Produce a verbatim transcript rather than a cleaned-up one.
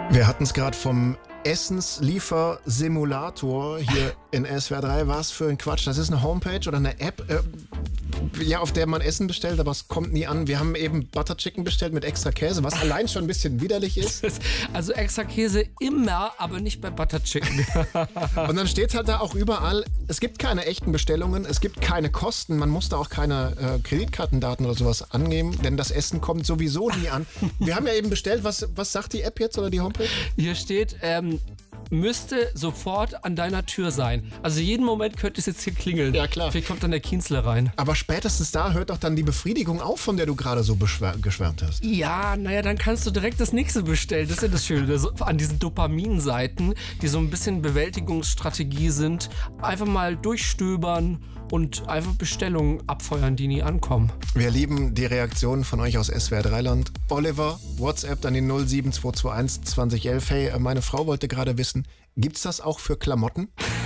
Wir hatten es gerade vom Essensliefersimulator hier in S W R drei. Was für ein Quatsch. Das ist eine Homepage oder eine App, äh, ja, auf der man Essen bestellt, aber es kommt nie an. Wir haben eben Butter Chicken bestellt mit extra Käse, was allein schon ein bisschen widerlich ist. Also extra Käse immer, aber nicht bei Butter Chicken. Und dann steht halt da auch überall, es gibt keine echten Bestellungen, es gibt keine Kosten, man muss da auch keine äh, Kreditkartendaten oder sowas angeben, denn das Essen kommt sowieso nie an. Wir haben ja eben bestellt, was, was sagt die App jetzt oder die Homepage? Hier steht, ähm, müsste sofort an deiner Tür sein. Also jeden Moment könnte es jetzt hier klingeln. Ja, klar. Vielleicht kommt dann der Kienzler rein. Aber spätestens da hört doch dann die Befriedigung auf, von der du gerade so beschwär- geschwärmt hast. Ja, naja, dann kannst du direkt das nächste bestellen. Das ist ja das Schöne so, an diesen Dopaminseiten, die so ein bisschen Bewältigungsstrategie sind. Einfach mal durchstöbern und einfach Bestellungen abfeuern, die nie ankommen. Wir lieben die Reaktionen von euch aus S W R drei Land. Oliver, WhatsApp dann die null sieben zwei zwei eins zwanzig elf. Hey, meine Frau wollte gerade wissen, gibt's das auch für Klamotten?